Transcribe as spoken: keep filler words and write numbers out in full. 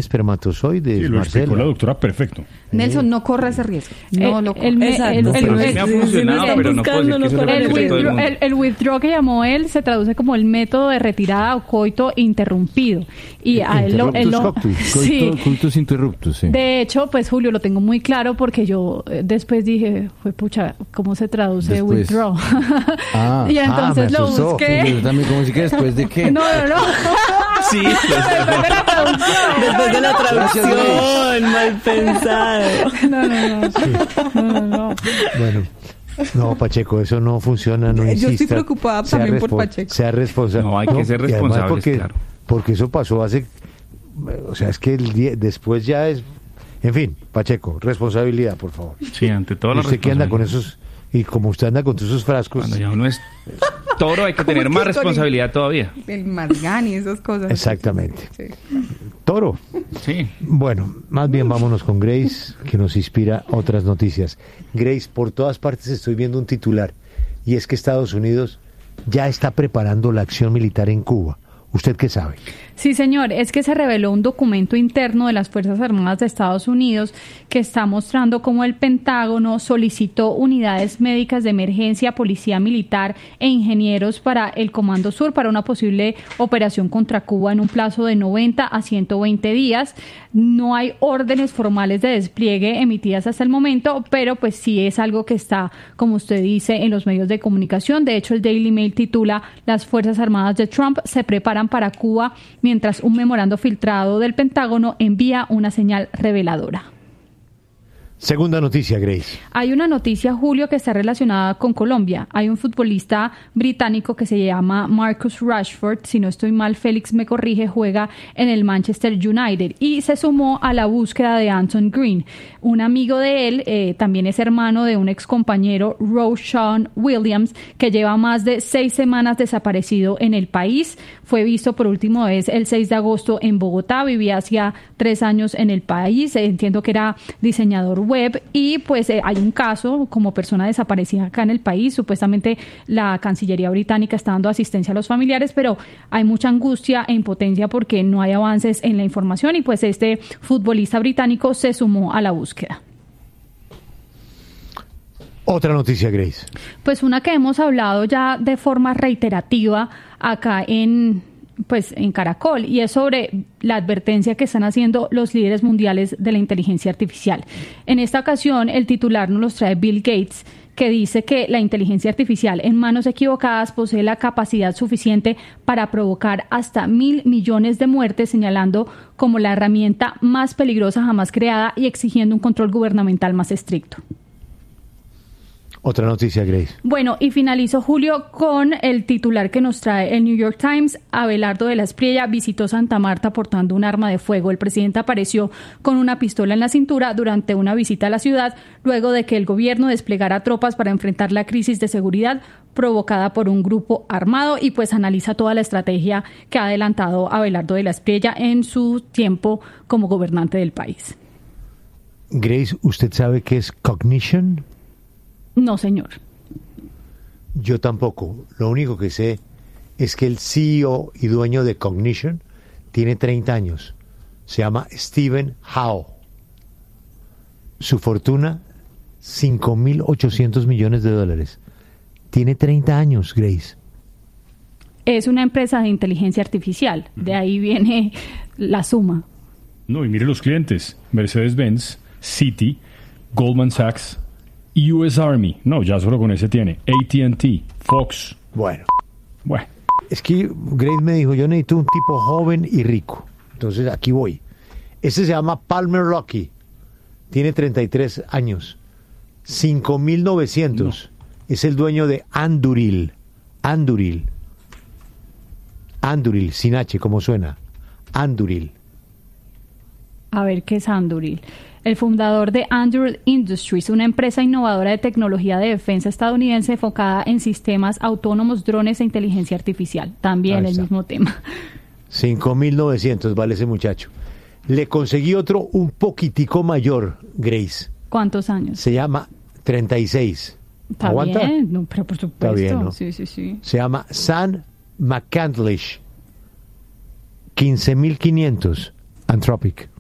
espermatozoides, Sí, lo Marcela. explicó la doctora perfecto. Nelson, no corra ese riesgo. No, no corra. El, el, Exacto. el, No, el, pero el- sí me ha sí, funcionado, sí, pero no puedo decir que eso buscando, lo no hace corran todo el el riesgo. mundo. El, el withdraw que llamó él se traduce como el método de retirada o coito interrumpido. Y a él lo... él lo- Interruptus coctus. sí. Coito- coitus interruptus, sí. De hecho, pues Julio, lo tengo muy claro porque yo eh, después dije, fue pucha, ¿cómo se traduce Después. withdraw? Ah, y entonces me lo asustó. busqué. Yo también, como si que después de qué. No, no, no. Sí, Después de la traducción. Después de la Gracias, traducción, mal pensado. No, no, no. No, no, no. Bueno, no, Pacheco, eso no funciona, no Yo insista. estoy preocupada Sea también por respo- Pacheco. Sea responsable. No, hay que ser y además responsables, porque, claro. porque eso pasó hace... O sea, es que el día, después ya es... En fin, Pacheco, responsabilidad, por favor. sí, ante todo la Usted que anda con responsabilidad. esos... Y como usted anda con todos esos frascos... Cuando ya uno es toro hay que ¿Cómo tener que más con el- responsabilidad todavía. El margán y esas cosas. Exactamente. Sí. Toro. Sí. Bueno, más bien vámonos con Grace, que nos inspira otras noticias. Grace, por todas partes estoy viendo un titular, y es que Estados Unidos ya está preparando la acción militar en Cuba. ¿Usted qué sabe? Sí, señor, es que se reveló un documento interno de las Fuerzas Armadas de Estados Unidos que está mostrando cómo el Pentágono solicitó unidades médicas de emergencia, policía militar e ingenieros para el Comando Sur para una posible operación contra Cuba en un plazo de noventa a ciento veinte días. No hay órdenes formales de despliegue emitidas hasta el momento, pero pues sí es algo que está, como usted dice, en los medios de comunicación. De hecho, el Daily Mail titula: "Las Fuerzas Armadas de Trump se preparan para Cuba", mientras un memorando filtrado del Pentágono envía una señal reveladora. Segunda noticia, Grace. Hay una noticia, Julio, que está relacionada con Colombia. Hay un futbolista británico que se llama Marcus Rashford, si no estoy mal, Félix me corrige, juega en el Manchester United y se sumó a la búsqueda de Anton Green. Un amigo de él eh, también es hermano de un excompañero, Roshan Williams, que lleva más de seis semanas desaparecido en el país. Fue visto por última vez el seis de agosto en Bogotá, vivía hacía tres años en el país, entiendo que era diseñador web y pues eh, hay un caso como persona desaparecida acá en el país. Supuestamente la Cancillería británica está dando asistencia a los familiares, pero hay mucha angustia e impotencia porque no hay avances en la información y pues este futbolista británico se sumó a la búsqueda. Otra noticia, Grace. Pues una que hemos hablado ya de forma reiterativa acá en pues en Caracol, y es sobre la advertencia que están haciendo los líderes mundiales de la inteligencia artificial. En esta ocasión, el titular nos los trae Bill Gates, que dice que la inteligencia artificial en manos equivocadas posee la capacidad suficiente para provocar hasta mil millones de muertes, señalando como la herramienta más peligrosa jamás creada y exigiendo un control gubernamental más estricto. Otra noticia, Grace. Bueno, y finalizo, Julio, con el titular que nos trae el New York Times. Abelardo de la Espriella visitó Santa Marta portando un arma de fuego. El presidente apareció con una pistola en la cintura durante una visita a la ciudad, luego de que el gobierno desplegara tropas para enfrentar la crisis de seguridad provocada por un grupo armado, y pues analiza toda la estrategia que ha adelantado Abelardo de la Espriella en su tiempo como gobernante del país. Grace, ¿usted sabe qué es cognition? No, señor. Yo tampoco. Lo único que sé es que el C E O y dueño de Cognition tiene treinta años. Se llama Stephen Howe. Su fortuna, cinco mil ochocientos millones de dólares. Tiene treinta años, Grace. Es una empresa de inteligencia artificial. De ahí viene la suma. No, y mire los clientes. Mercedes-Benz, Citi, Goldman Sachs, U S Army. No, ya solo con ese tiene. A T and T, Fox. Bueno, Bueno, es que Grace me dijo, yo necesito un tipo joven y rico. Entonces aquí voy. Ese se llama Palmer Luckey. Tiene treinta y tres años. cinco mil novecientos. Es el dueño de Anduril. Anduril. Anduril, sin H, ¿cómo suena? Anduril. A ver, ¿qué es Anduril? El fundador de Anduril Industries, una empresa innovadora de tecnología de defensa estadounidense enfocada en sistemas autónomos, drones e inteligencia artificial. También Ahí el está. mismo tema. cinco mil novecientos vale ese muchacho. Le conseguí otro un poquitico mayor, Grace. ¿Cuántos años? Se llama treinta y seis. Está ¿Aguanta? bien, no, pero por supuesto. bien, ¿no? Sí, sí, sí. Se llama Sam McCandlish. quince mil quinientos. Anthropic.